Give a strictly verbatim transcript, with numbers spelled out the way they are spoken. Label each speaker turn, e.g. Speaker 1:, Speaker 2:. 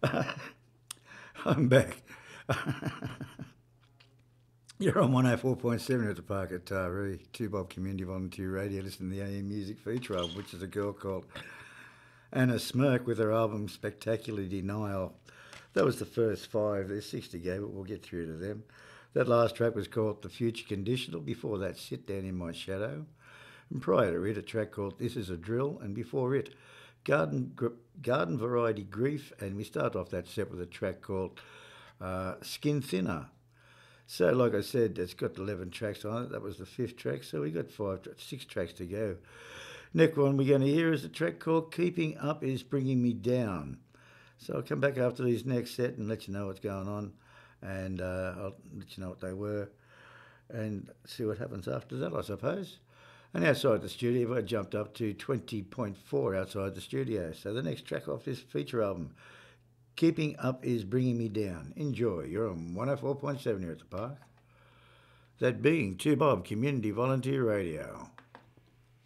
Speaker 1: I'm back. You're on one oh four point seven at the park at Taree, Two Bob Community Volunteer Radio, listening to the A M Music feature album, which is a girl called Anna Smirk with her album Spectacular Denial. That was the first five. There's six to go, but we'll get through to them. That last track was called The Future Conditional. Before that, Sit Down in My Shadow. And prior to it, a track called This Is a Drill. And before it, Garden Garden Variety Grief. And we start off that set with a track called uh, Skin Thinner. So, like I said, it's got eleven tracks on it. That was the fifth track. So we got five, six tracks to go. Next one we're going to hear is a track called Keeping Up Is Bringing Me Down. So I'll come back after these next set and let you know what's going on. And uh, I'll let you know what they were and see what happens after that, I suppose. And outside the studio, I jumped up to twenty point four outside the studio. So the next track off this feature album, Keeping Up Is Bringing Me Down. Enjoy. You're on one oh four point seven here at the park. That being Two Bob Community Volunteer Radio.